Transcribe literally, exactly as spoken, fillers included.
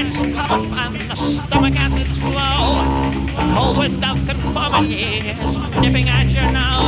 gets tough and the stomach acids flow. The cold wind of conformity is nipping at you now.